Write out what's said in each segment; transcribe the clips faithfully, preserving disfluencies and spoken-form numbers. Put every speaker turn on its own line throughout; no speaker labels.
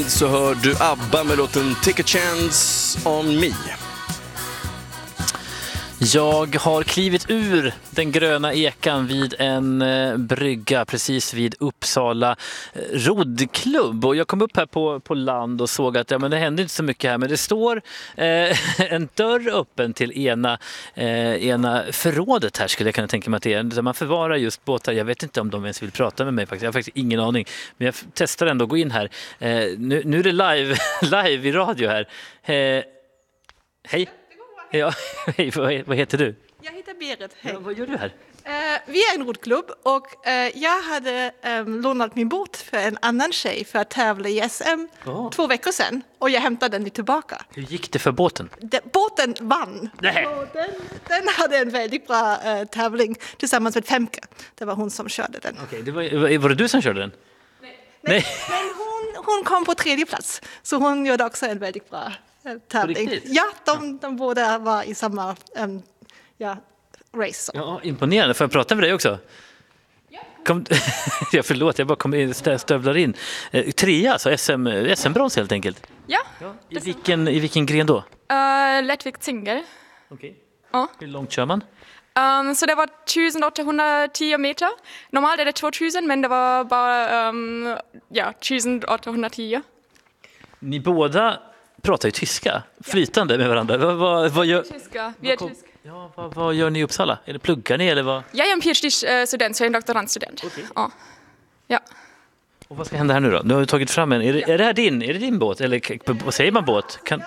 Så hör du ABBA med låten Take a Chance on Me.
Jag har klivit ur den gröna ekan vid en eh, brygga precis vid Uppsala eh, roddklubb. Och jag kom upp här på, på land och såg att ja, men det hände inte så mycket här. Men det står eh, en dörr öppen till ena, eh, ena förrådet här, skulle jag kunna tänka mig att det är. Där man förvarar just båtar. Jag vet inte om de ens vill prata med mig faktiskt. Jag har faktiskt ingen aning. Men jag testar ändå att gå in här. Eh, nu, nu är det live, live i radio här. Eh, hej. Ja, hej, vad heter du?
Jag heter Berit. Hej.
Ja, vad gör du här?
Uh, vi är en roddklubb och uh, jag hade um, lånat min båt för en annan tjej för att tävla i S M oh. två veckor sedan. Och jag hämtade den tillbaka.
Hur gick det för båten?
De, båten vann.
Nej.
Den, den hade en väldigt bra uh, tävling tillsammans med Femke. Det var hon som körde den.
Okej, det var, var det du som körde den?
Nej. Nej. Nej. Men hon, hon kom på tredje plats. Så hon gjorde också en väldigt bra tävling. Ja, de, de båda var i samma um, ja, race.
Ja, imponerande. Får jag prata med dig också? Ja. Kom, ja, förlåt, jag bara kom in, stövlar in. Eh, trea, alltså S M-brons helt enkelt.
Ja.
ja. I, vilken, I vilken gren då?
Uh, Lättvikt single.
Okej.
Ja.
Hur långt kör man?
Um, så det var tusen åttahundratio meter. Normalt är det tvåtusen, men det var bara um, ja, tusen åttahundratio.
Ni båda pratar ju tyska, flytande med varandra. Vad, vad, vad gör...
Tyska, vi är tysk.
Ja, vad, vad gör ni i Uppsala? Eller pluggar ni eller vad?
Jag är en PhD-student, så jag är en doktorandstudent.
Okay.
Ja. Ja.
Och vad ska hända här nu då? Nu har du tagit fram en. Är det, är det här din? Är det din båt? Eller vad säger man båt? Kan...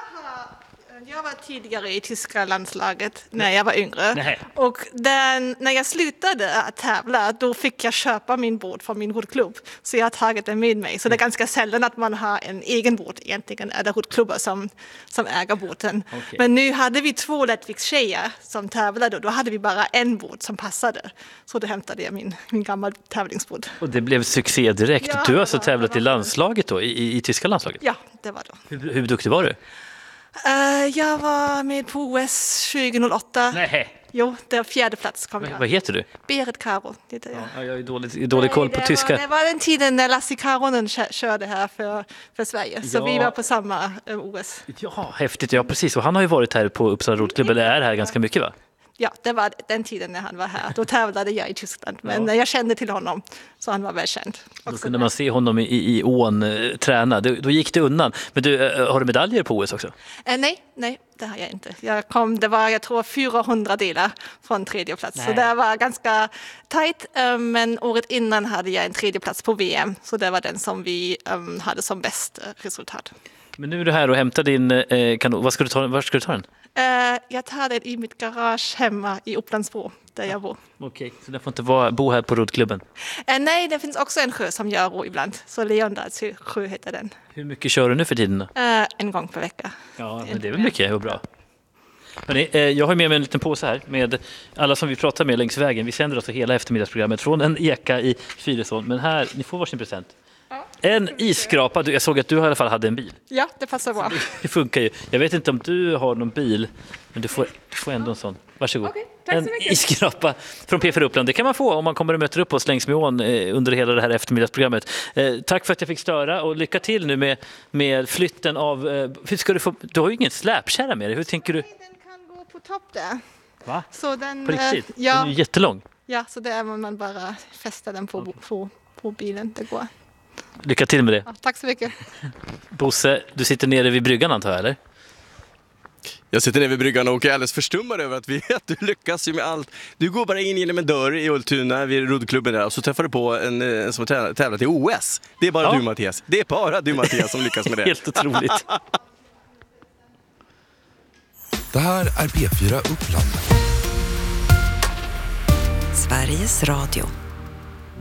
Jag var tidigare i tyska landslaget när jag var yngre.
Nej.
Och den, när jag slutade att tävla, då fick jag köpa min båt från min roddklubb. Så jag har tagit den med mig. Så det är ganska sällan att man har en egen båt. Egentligen är det roddklubbar som, som äger båten.
Okay.
Men nu hade vi två lättviktstjejer som tävlade och då hade vi bara en båt som passade. Så då hämtade jag min, min gamla tävlingsbåt.
Och det blev succé direkt.
Ja,
du har alltså
var,
tävlat i landslaget då, i, i, i tyska landslaget?
Ja, det var då.
Hur, hur duktig var du?
Uh, jag var med på O S tjugohundraåtta.
Nej.
Jo, det var fjärde plats kom jag.
Vad heter du?
Berit Karo heter jag.
Ja, jag är dålig, dålig koll på
det
tyska.
Var, det var den tiden när Lassie Karonen körde här för, för Sverige. Så
ja.
vi var på samma uh, O S.
Ja, häftigt. Ja, precis. Och han har ju varit här på Uppsala roddklubb, eller är här ganska mycket, va?
Ja, det var den tiden när han var här. Då tävlade jag i Tyskland. Men ja. jag kände till honom, så han var väl känd.
Då kunde man se honom i, i, i ån uh, träna. Då, då gick det undan. Men du, uh, har du medaljer på O S också?
Uh, nej, nej, det har jag inte. Jag kom, det var, jag tror, fyrahundra delar från tredje plats. Nej. Så det var ganska tajt. Uh, men året innan hade jag en tredje plats på V M. Så det var den som vi um, hade som bäst uh, resultat.
Men nu är du här och hämtar din uh, kanon. Var ska du ta, var ska du ta den?
Uh, jag tar den i mitt garage hemma i Upplandsbro, där jag bor.
Okej, okay. Så det får inte vara, bo här på roddklubben?
Uh, nej, det finns också en sjö som jag ror ibland. Så Leondards sjö heter den.
Hur mycket kör du nu för tiden då?
Uh, en gång per vecka.
Ja, men det är väl mycket och bra. Hörrni, uh, jag har med mig en liten påse här med alla som vi pratar med längs vägen. Vi sänder alltså hela eftermiddagsprogrammet från en eka i Fyrisån. Men här, ni får varsin present. Ja, en isskrapa. Jag såg att du i alla fall hade en bil.
Ja, det passar bra.
Det funkar ju. Jag vet inte om du har någon bil, men du får, du får ändå en sån. Varsågod.
Okay, tack så mycket.
En isskrapa från P fyra Uppland. Det kan man få om man kommer och möter upp oss längs med ån eh, under hela det här eftermiddagsprogrammet. Eh, tack för att jag fick störa och lycka till nu med, med flytten av... Eh, hur ska du få... Du har ju ingen släpkärra med dig. Hur tänker du?
Nej, den kan gå på topp där.
Va?
Så den,
på riktigt?
Ja.
Den är ju jättelång.
Ja, så där man bara fäster den på, okay. på, på bilen. Det går.
Lycka till med det.
Ja, tack så mycket.
Bosse, du sitter nere vid bryggan antar jag, eller?
Jag sitter nere vid bryggan och är alldeles förstummad över att, vi, att du lyckas ju med allt. Du går bara in genom en dörr i Ultuna vid roddklubben där och så träffar du på en, en som har tävlat i O S. Det är bara ja. du Mattias. Det är bara du Mattias som lyckas med det.
Helt otroligt.
Det här är P fyra Uppland.
Sveriges Radio.